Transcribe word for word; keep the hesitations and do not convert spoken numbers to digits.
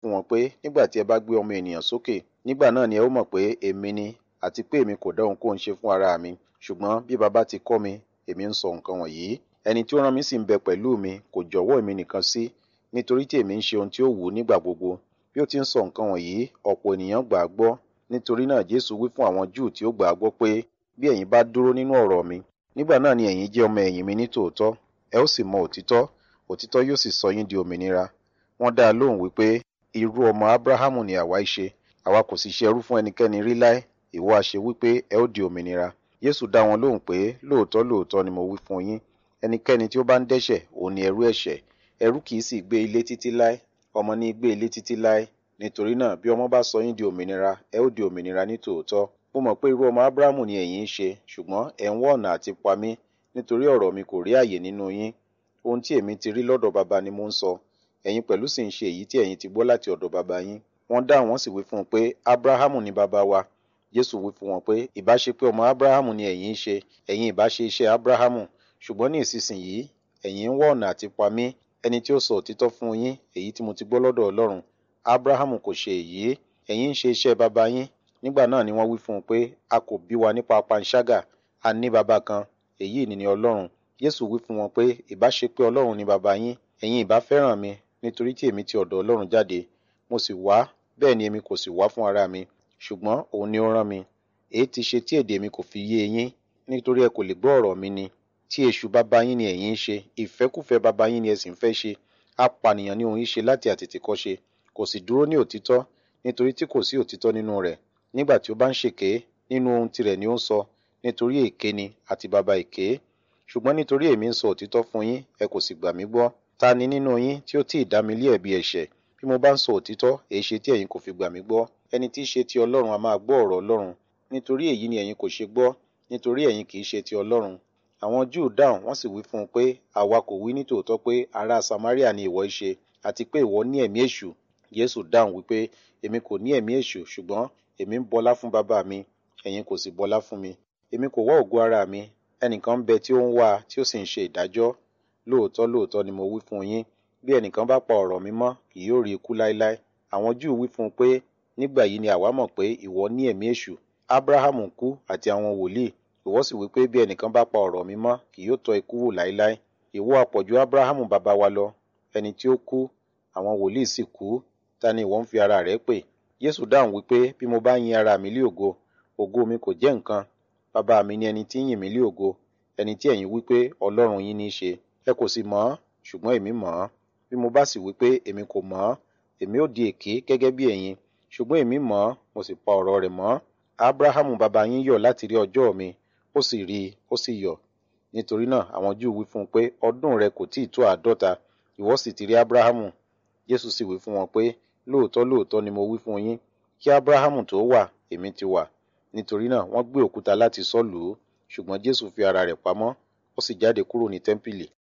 fún wọn pé nígbà tí ẹ bá gbé ọmọ ènìyàn sókè, nígbà náà ni ẹ ó mọ̀ pé èmi ni, àti pé èmi kò dá ohunkóhun ṣe fún ara mi, ṣùgbọ́n bí baba ti kọ́ mi, èmi ń sọ nǹkan wọ̀nyí. Ẹni tí ó rán mi sì ń bẹ pẹ̀lú mi, kò jọ̀wọ́ èmi nìkan sí, nítorí tí èmi ń ṣe ohun tí ó wù ú nígbà gbogbo. Bí ó ti ń sọ nǹkan wọ̀nyí, ọ̀pọ̀ ènìyàn gbà á gbọ́. Nítorí náà Jésù wí fún àwọn Júù tí ó gbà á gbọ́ pé, bí ẹ̀yin bá dúró nínú ọ̀rọ̀ mi, nígbà náà ni ẹ̀yin jẹ́ ọmọ ẹ̀yìn mi ní tòótọ́, ẹ ó sì mọ òtítọ́, òtítọ́ yóò sì sọ yín di òmìnira. Wọ́n dá a lóhùn wípé, irú ọmọ Ábúráhámù ni àwa í ṣe, àwa kò sì ṣe ẹrú fún ẹnikẹ́ni rí láé, ìwọ ha ṣe wípé ẹ ó di òmìnira. Jésù dá wọn lóhùn pé, lóòótọ́ lóòótọ́ ni mo wí fún yín, ẹnikẹ́ni tí ó bá ń dẹ́ṣẹ̀, òun ni ẹrú ẹ̀ṣẹ̀. Ẹrú kì í sì gbé ilé títí láé, ọmọ ní gbé ilé títí láé. Nítorí náà bí ọmọ bá sọ yín di òmìnira, ẹ ó di òmìnira ní tòótọ́. Mo mọ̀ pé irú ọmọ Ábúráhámù ni ẹ̀yin ń ṣe, ṣùgbọ́n ẹ̀ ń wá ọ̀nà àti pa mí, nítorí ọ̀rọ̀ mi kò rí àyè nínú yín. Ohun tí èmi ti rí lọ́dọ̀ baba ni mo ń sọ, ẹ̀yin pẹ̀lú sì ń ṣe èyí tí ẹ̀yin ti gbọ́ láti ọ̀dọ̀ baba yín. Wọ́n dáhùn, wọ́n sì wí fún un pé, Ábúráhámù ni baba wa. Jésù wí fún wọn pé, ìbá ṣe pé ọmọ Ábúráhámù ni ẹ̀yin ń ṣe, ẹ̀yin ìbá ṣe iṣẹ́ Ábúráhámù. Ṣùgbọ́n ní ìsinsìnyí, ẹ̀yin ń wá ọ̀nà àti pa mí, ẹni tí ó sọ òtítọ́ fún yín, èyí tí mo ti gbọ́ lọ́dọ̀ Ọlọ́run. Ábúráhámù kò ṣe èyí, ẹ̀yin ń ṣe iṣẹ́ baba yín. Nígbà náà ni wọ́n wí fún un pé, a kò bí wa nípa panṣágà, a ní baba kan, èyí ni ni Ọlọ́run. Jésù wí fún wọn pé, ìbá ṣe pé Ọlọ́run ni baba yín, ẹ̀yin ìbá fẹ́ràn mi, nítorí tí èmi ti ọ̀dọ̀ Ọlọ́run jáde. Mo sì wá, bẹ́ẹ̀ ni èmi kò sì wá fún ara mi, ṣùgbọ́n òun ni ó rán mi. Èyí ti ṣe tí èdè mi kò fi yé yín, nítorí ẹ kò lè gbọ́ ọ̀rọ̀ mi ni. Tí èṣù baba yín ni ẹ̀yin ń ṣe, ìfẹ́kúfẹ̀ẹ́ baba yín ni ẹ sì ń fẹ́ ṣe. Apànìyàn ni òun í ṣe láti àtètèkọ́ṣe, kò sì dúró ní òtítọ́, nítorí tí kò sí òtítọ́ nínú rẹ̀. Nígbà tí ó bá ń ṣèké, nínú ohun tirẹ̀ ni ó ń sọ, nítorí èké ni àti baba èké. Ṣùgbọ́n nítorí èmi ń sọ òtítọ́ fún yín, ẹ kò sì gbà mí gbọ́. Ta ni nínú yín tí ó tì í dá mi lé ẹ̀bi ẹ̀ṣẹ̀? Bí mo bá ń sọ òtítọ́, èéṣe tí ẹ̀yin kò fi gbà mí gbọ́? Ẹni tí í ṣe ti Ọlọ́run a máa gbọ́ ọ̀rọ̀ Ọlọ́run. Nítorí èyí ni ẹ̀yin kò ṣe gbọ́, nítorí ẹ̀yin kì í ṣe ti Ọlọ́run. Àwọn Júù dáhùn, wọ́n sì wí fún un pé, àwa kò wí ní tòótọ́ pé ará Samaria ni ìwọ í ṣe, àti pé ìwọ ní ẹ̀mí èṣù. Jésù dáhùn wípé, èmi kò ní ẹ̀mí èṣù, ṣùgbọ́n èmi ń bọlá fún baba mi, ẹ̀yin kò sì bọlá fún mi. Èmi kò wá ògo ara mi, ẹnìkan ń bẹ tí ó ń wá, tí ó sì ń ṣe ìdájọ́. Lóòótọ́ lóòótọ́ ni mo wí fún yín, bí ẹnìkan bá pa ọ̀rọ̀ mi mọ́, kì yóò rí ikú láéláé. Àwọn Júù wí fún un pé, nígbà yìí ni àwa mọ̀ pé ìwọ ní ẹ̀mí èṣù. Ábúráhámù kú àti àwọn wòlíì, ìwọ sì wí pé bí ẹnìkan bá pa ọ̀rọ̀ mi mọ́, kì yóò tọ́ ikú wò láéláé. Ìwọ àpọ̀jù Ábúráhámù baba wa lọ, ẹni tí ó kú, àwọn wòlíì sì kú, ta ni ìwọ ń fi ara rẹ pè? Jésù dáhùn wípé, bí mo bá yin ara mi lé ògo, ògo mi kò jẹ́ nǹkan. Baba mi ni ẹni tí ń yìn mí lé ògo, ẹni tí ẹ̀yin wípé Ọlọ́run yín ní í ṣe. Ẹ kò sì mọ̀ ọ́n, ṣùgbọ́n èmi mọ̀ ọ́n. Bí mo bá sì wípé èmi kò mọ̀ ọ́n, èmi ó di èké gẹ́gẹ́ bí ẹ̀yin, ṣùgbọ́n èmi mọ̀ ọ́n, mo sì pa ọ̀rọ̀ rẹ̀ mọ́. Ábúráhámù baba yín yọ̀ láti rí ọjọ́ mi, ó sì rí i, ó sì yọ̀. Nítorí náà àwọn Júù wí fún un pé, ọdún rẹ kò tíì tó àádọ́ta, ìwọ sì ti rí Ábúráhámù. Jésù sì wí fún wọn pé, lóòótọ́ lóòótọ́ ni mo wí fún yín, kí Ábúráhámù tó wà, èmi ti wà. Nítorí náà wọ́n gbé òkúta láti sọ́ lù ú, ṣùgbọ́n Jésù fi ara rẹ̀ pamọ́, ó sì jáde kúrò ní tẹ́ḿpìlì.